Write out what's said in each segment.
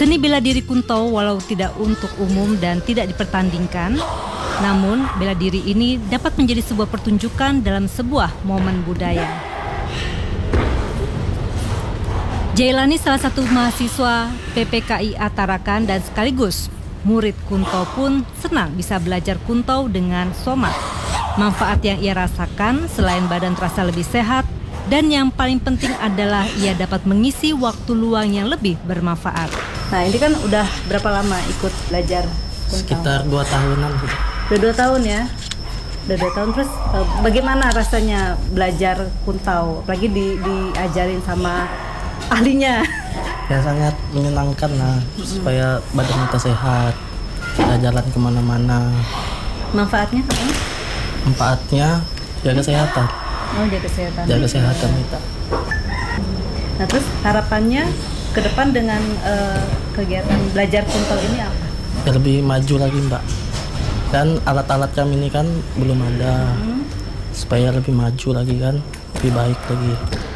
Seni bela diri Kuntau walau tidak untuk umum dan tidak dipertandingkan, namun bela diri ini dapat menjadi sebuah pertunjukan dalam sebuah momen budaya. Jailani salah satu mahasiswa PPKIA Tarakan dan sekaligus murid Kuntau pun senang bisa belajar Kuntau dengan somat. Manfaat yang ia rasakan selain badan terasa lebih sehat, dan yang paling penting adalah ia dapat mengisi waktu luang yang lebih bermanfaat. Nah, ini kan udah berapa lama ikut belajar Kuntau? Sekitar 2 tahunan. Udah 2 tahun ya? Udah 2 tahun, terus bagaimana rasanya belajar Kuntau? Apalagi diajarin sama ahlinya. Ya sangat menyenangkan lah, supaya badan kita sehat, kita jalan kemana-mana. Manfaatnya apa? Manfaatnya jaga kesehatan. Oh, jaga kesehatan. Jaga kesehatan kita. Nah, terus harapannya ke depan dengan kegiatan belajar Kuntau ini apa? Ya lebih maju lagi, Mbak. Dan alat-alat kami ini kan belum ada. Supaya lebih maju lagi kan, lebih baik lagi.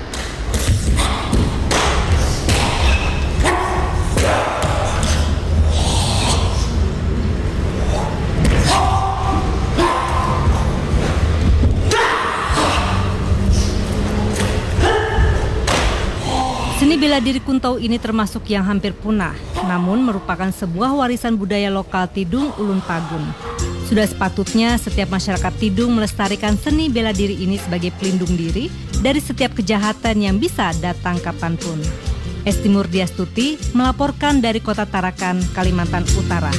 Seni bela diri Kuntau ini termasuk yang hampir punah, namun merupakan sebuah warisan budaya lokal Tidung Ulun Pagun. Sudah sepatutnya setiap masyarakat Tidung melestarikan seni bela diri ini sebagai pelindung diri dari setiap kejahatan yang bisa datang kapanpun. Esti Murdiastuti melaporkan dari Kota Tarakan, Kalimantan Utara.